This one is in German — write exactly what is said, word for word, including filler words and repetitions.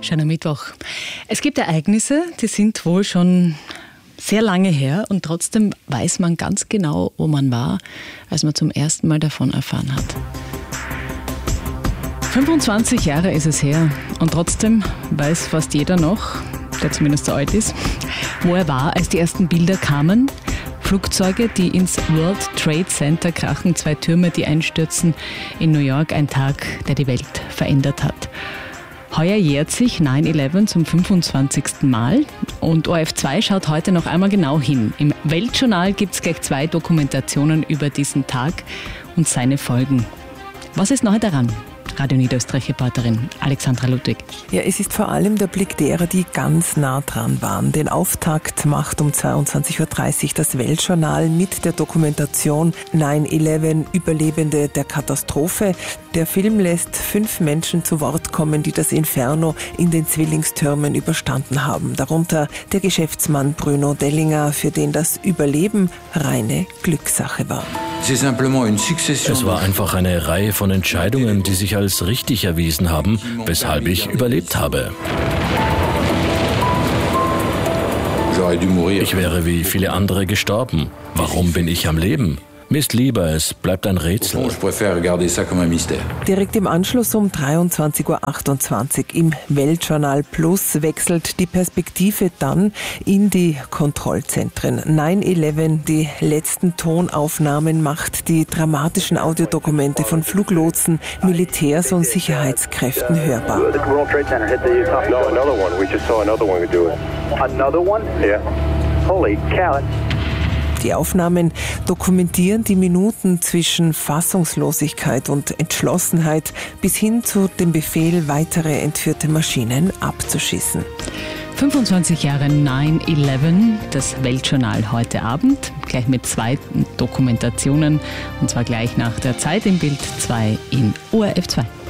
Schöner Mittwoch. Es gibt Ereignisse, die sind wohl schon sehr lange her und trotzdem weiß man ganz genau, wo man war, als man zum ersten Mal davon erfahren hat. fünfundzwanzig Jahre ist es her und trotzdem weiß fast jeder noch, der zumindest so alt ist, wo er war, als die ersten Bilder kamen. Flugzeuge, die ins World Trade Center krachen, zwei Türme, die einstürzen in New York, ein Tag, der die Welt verändert hat. Heuer jährt sich neun elf zum fünfundzwanzigsten Mal und O R F zwei schaut heute noch einmal genau hin. Im Weltjournal gibt es gleich zwei Dokumentationen über diesen Tag und seine Folgen. Was ist neu daran? Radio Niederösterreich-Reporterin Alexandra Ludwig. Ja, es ist vor allem der Blick derer, die ganz nah dran waren. Den Auftakt macht um zweiundzwanzig Uhr dreißig das Weltjournal mit der Dokumentation neun elf Überlebende der Katastrophe. Der Film lässt fünf Menschen zu Wort kommen, die das Inferno in den Zwillingstürmen überstanden haben. Darunter der Geschäftsmann Bruno Dellinger, für den das Überleben reine Glückssache war. Es war einfach eine Reihe von Entscheidungen, die sich als richtig erwiesen haben, weshalb ich überlebt habe. Ich wäre wie viele andere gestorben. Warum bin ich am Leben? Mir ist lieber, es bleibt ein Rätsel. Direkt im Anschluss um dreiundzwanzig Uhr achtundzwanzig im Weltjournal Plus wechselt die Perspektive dann in die Kontrollzentren. neun elf, die letzten Tonaufnahmen, macht die dramatischen Audiodokumente von Fluglotsen, Militärs und Sicherheitskräften hörbar. Die Aufnahmen dokumentieren die Minuten zwischen Fassungslosigkeit und Entschlossenheit bis hin zu dem Befehl, weitere entführte Maschinen abzuschießen. fünfundzwanzig Jahre neun elf, das Weltjournal heute Abend, gleich mit zwei Dokumentationen, und zwar gleich nach der Zeit im Bild zwei in O R F zwei.